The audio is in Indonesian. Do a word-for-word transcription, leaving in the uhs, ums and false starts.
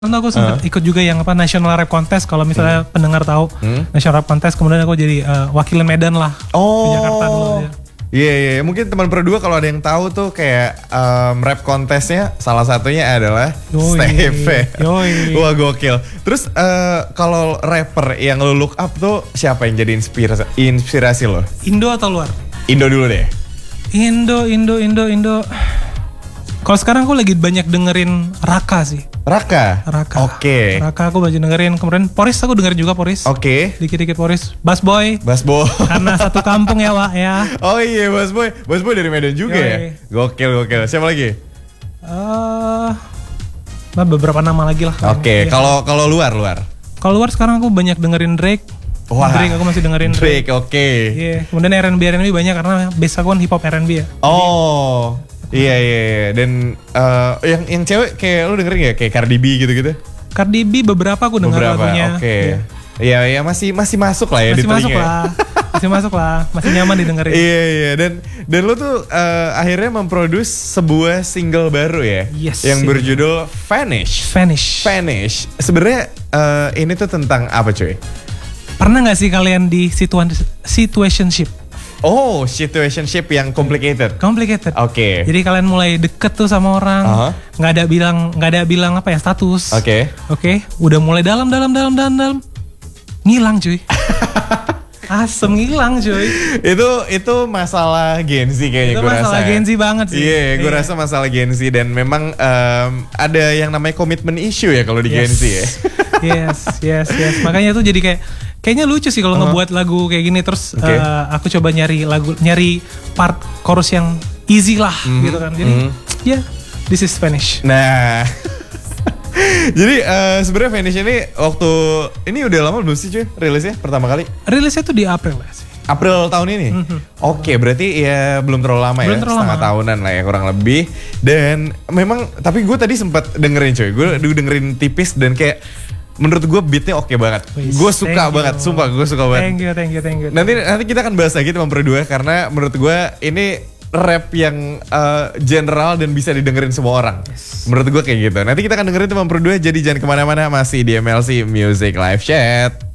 Kan aku sempat uh. ikut juga yang apa National Rap Contest, kalau misalnya hmm. pendengar tahu hmm. National Rap Contest, kemudian aku jadi uh, wakil Medan lah oh. di Jakarta dulu ya. Iya, yeah, yeah. Mungkin teman Pro dua kalau ada yang tahu tuh kayak um, rap kontesnya salah satunya adalah Steve. Wah gokil. Terus uh, kalau rapper yang lo look up tuh siapa yang jadi inspirasi, inspirasi lo? Indo atau luar? Indo dulu deh. Indo, Indo, Indo, Indo. Kalau sekarang aku lagi banyak dengerin Raka sih. Raka? Raka. Oke. Okay. Raka aku banyak dengerin. Kemudian Poris aku dengerin juga Poris. Oke. Okay. Dikit-dikit Poris. Bass Boy. Bass Boy. Karena satu kampung ya Wak ya. Oh iya Bass Boy. Bass Boy dari Medan juga Yoi. ya? Gokil, gokil. Siapa lagi? Uh, beberapa nama lagi lah. Oke. Okay. Kalau ya. kalau luar, luar? Kalau luar sekarang aku banyak dengerin Drake. Wah. Drake aku masih dengerin Drake. Drake oke. Okay. Iya. Yeah. Kemudian R and B R and B banyak karena base aku kan hip hop R and B ya. Oh. Jadi, Iya iya iya dan uh, yang yang cewek kayak lu dengerin gak kayak Cardi B gitu-gitu? Cardi B beberapa aku denger beberapa, lagunya. Oke. Okay. Iya iya masih masih masuk lah ya masih di masuk lah. Masih masuk lah, masih nyaman didengerin. Iya iya dan dan lu tuh uh, akhirnya memproduce sebuah single baru ya. Yes. Yang berjudul Vanish. Vanish. Vanish. Sebenarnya uh, ini tuh tentang apa cuy? Pernah gak sih kalian di situa- situationship? Oh, situationship yang complicated. Complicated. Oke. Okay. Jadi kalian mulai deket tuh sama orang, uh-huh. nggak ada bilang, nggak ada bilang apa ya status. Oke. Okay. Oke. Okay. Udah mulai dalam, dalam, dalam, dalam, dalam, ngilang cuy. Asem ngilang cuy. Itu itu masalah Gen Z kayaknya gue rasa. Itu masalah Gen Z banget sih. Iya, yeah, gue yeah. rasa masalah Gen Z dan memang um, ada yang namanya komitmen issue ya kalau di yes. Gen Z ya. yes, yes, yes. Makanya tuh jadi kayak kayaknya lucu sih kalau uh-huh. ngebuat lagu kayak gini terus okay. uh, aku coba nyari lagu nyari part chorus yang easy lah mm-hmm. gitu kan. Jadi mm-hmm. ya yeah, this is Vanish. Nah. Jadi uh, sebenarnya Vanish ini waktu ini udah lama belum sih cuy rilisnya pertama kali? Rilisnya tuh di April lah sih. April tahun ini? Mm-hmm. Oke okay, berarti ya belum terlalu lama belum ya terlalu setengah lama. Tahunan lah ya kurang lebih. Dan memang tapi gue tadi sempat dengerin cuy, gue dengerin tipis dan kayak menurut gue beatnya oke okay banget. Gue suka banget, you. Sumpah gue suka banget. Thank you, thank you, thank you. Nanti nanti kita akan bahas lagi teman berdua karena menurut gue ini rap yang uh, general dan bisa didengerin semua orang. Yes. Menurut gue kayak gitu. Nanti kita akan dengerin teman berdua, jadi jangan kemana-mana, masih di M L C Music Live Chat.